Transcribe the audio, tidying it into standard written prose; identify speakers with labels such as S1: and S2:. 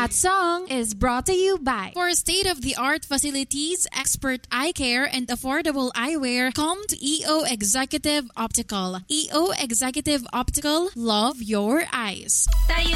S1: That song is brought to you by
S2: For state-of-the-art facilities, expert eye care, and affordable eyewear, come to EO Executive Optical. EO Executive Optical, love your eyes.
S3: Tayo